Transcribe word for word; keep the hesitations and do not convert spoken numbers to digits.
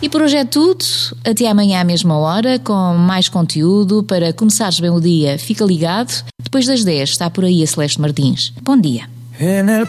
E por hoje é tudo. Até amanhã à mesma hora, com mais conteúdo. Para começares bem o dia, fica ligado. Depois das dez está por aí a Celeste Martins. Bom dia.